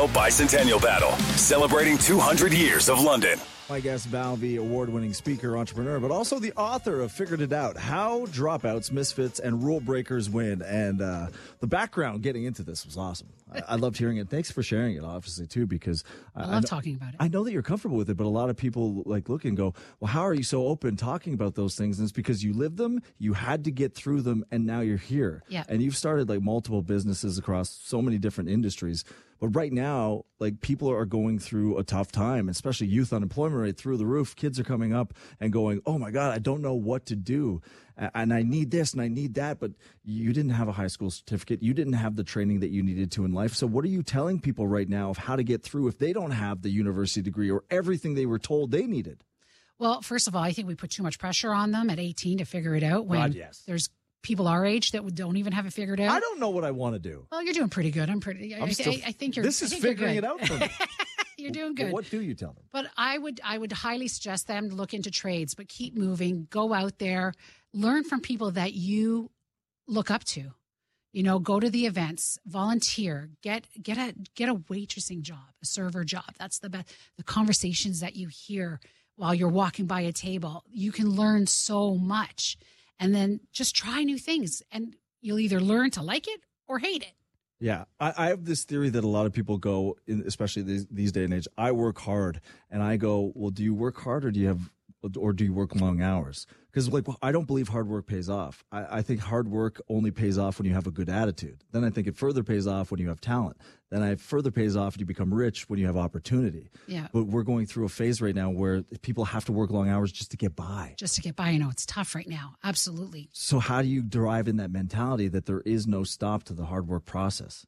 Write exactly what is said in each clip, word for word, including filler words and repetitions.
Memorial Bicentennial Battle, celebrating two hundred years of London. My guest, Val, the award-winning speaker, entrepreneur, but also the author of Figured It Out, How Dropouts, Misfits, and Rule Breakers Win. And uh, the background getting into this was awesome. I, I loved hearing it. Thanks for sharing it, obviously, too, because I, I love I know, talking about it. I know that you're comfortable with it, but a lot of people like look and go, well, how are you so open talking about those things? And it's because you lived them, you had to get through them, and now you're here. Yeah. And you've started like multiple businesses across so many different industries. But right now, like people are going through a tough time, especially youth unemployment rate through the roof. Kids are coming up and going, oh my God, I don't know what to do. And I need this and I need that. But you didn't have a high school certificate. You didn't have the training that you needed to in life. So what are you telling people right now of how to get through if they don't have the university degree or everything they were told they needed? Well, first of all, I think we put too much pressure on them at eighteen to figure it out when God, yes. there's people our age that don't even have it figured out. I don't know what I want to do. Well, you're doing pretty good. I'm pretty. I'm I, still, I, I think you're. This I is think you're figuring good. it out for me. You're doing good. Well, what do you tell them? But I would, I would highly suggest them to look into trades, but keep moving. Go out there, learn from people that you look up to. You know, go to the events, volunteer, get get a get a waitressing job, a server job. That's the best. The conversations that you hear while you're walking by a table, you can learn so much. And then just try new things, and you'll either learn to like it or hate it. Yeah, I, I have this theory that a lot of people go, in, especially these, these day and age, I work hard. And I go, well, do you work hard or do you have, or do you work long hours? Because like, I don't believe hard work pays off. I, I think hard work only pays off when you have a good attitude. Then I think it further pays off when you have talent. Then it further pays off when you become rich when you have opportunity. Yeah. But we're going through a phase right now where people have to work long hours just to get by. Just to get by. You know, it's tough right now. Absolutely. So how do you derive in that mentality that there is no stop to the hard work process?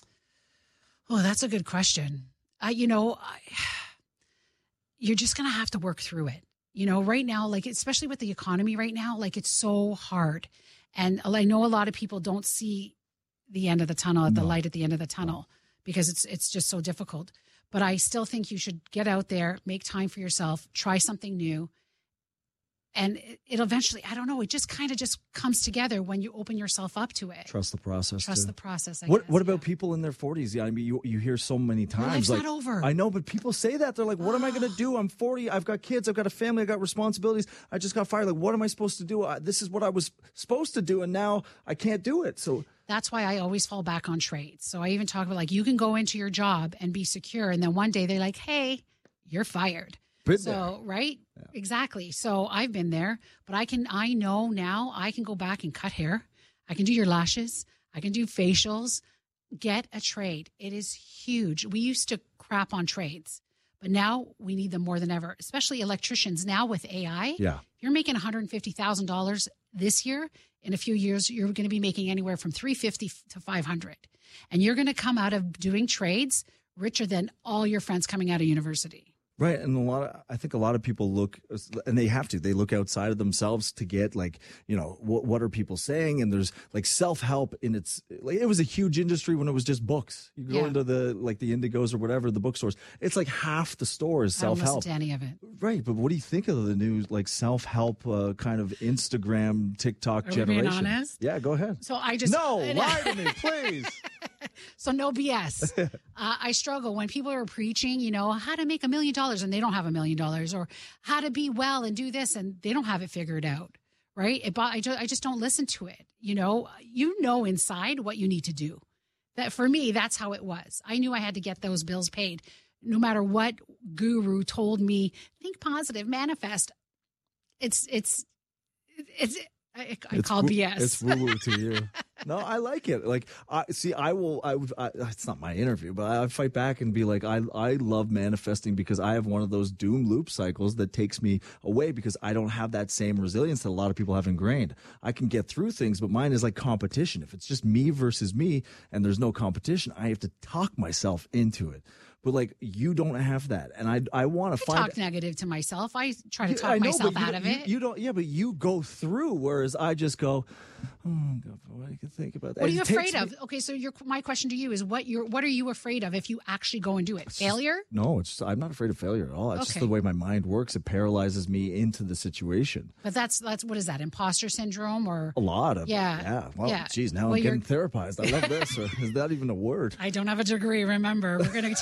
Oh, that's a good question. I, you know, I, you're just going to have to work through it. You know, right now, like, especially with the economy right now, like it's so hard. And I know a lot of people don't see the end of the tunnel, at the No. light at the end of the tunnel, because it's it's just so difficult. But I still think you should get out there, make time for yourself, try something new. And it, it eventually, I don't know, it just kind of just comes together when you open yourself up to it. Trust the process. Trust too. the process. I What guess, What about yeah. people in their forties? Yeah, I mean, you you hear so many times. life's like, not over. I know, but people say that they're like, "What am I going to do? I'm forty. I've got kids. I've got a family. I've got responsibilities. I just got fired. Like, what am I supposed to do? I, this is what I was supposed to do, and now I can't do it." So That's why I always fall back on trades. So I even talk about like you can go into your job and be secure, and then one day they're like, "Hey, you're fired." Been so there. right, yeah. Exactly. So I've been there, but I can. I know now I can go back and cut hair. I can do your lashes. I can do facials. Get a trade. It is huge. We used to crap on trades, but now we need them more than ever. Especially electricians now with A I. yeah, If you're making one hundred fifty thousand dollars this year, in a few years, you're going to be making anywhere from three hundred fifty thousand dollars to five hundred thousand dollars. And you're going to come out of doing trades richer than all your friends coming out of university. right. And a lot of, I think a lot of people look, and they have to. They look outside of themselves to get like, you know, what what are people saying? And there's like self help in its. Like, it was a huge industry when it was just books. You go Yeah. into the like the Indigos or whatever, the bookstores. It's like half the store is I don't self listen help. to any of it. Right, but what do you think of the new like self-help uh, kind of Instagram, TikTok Are we being generation? honest? Yeah, go ahead. So I just No, lie to me, please. So no B S. uh, I struggle when people are preaching, you know, how to make a million dollars and they don't have a million dollars, or how to be well and do this and they don't have it figured out, right? It, I, just, I just don't listen to it. You know, you know inside what you need to do. That for me, that's how it was. I knew I had to get those bills paid. No matter what guru told me, think positive, manifest. It's, it's, it's, I, I It's call woo- B S. It's woo-woo to you. No, I like it. Like, I see. I will. I would. I, it's not my interview, but I fight back and be like, I. I love manifesting because I have one of those doom loop cycles that takes me away because I don't have that same resilience that a lot of people have ingrained. I can get through things, but mine is like competition. If it's just me versus me and there's no competition, I have to talk myself into it. But like, you don't have that, and I. I want to I find. talk negative to myself. I try to Yeah, talk I know, myself but you out don't- of you- it. You don't, yeah, but you go through, whereas I just go, oh, God, what do you think about that? What are you It takes afraid of? me- Okay, so your my question to you is what you're what are you afraid of if you actually go and do it? Failure? No, it's I'm not afraid of failure at all. It's just Okay. the way my mind works. It paralyzes me into the situation. But that's that's what is that? Imposter syndrome or A lot of Yeah, it. Yeah. Well, yeah. geez, now Well, I'm getting you're- therapized. I love this. Is that even a word? I don't have a degree, remember. We're going to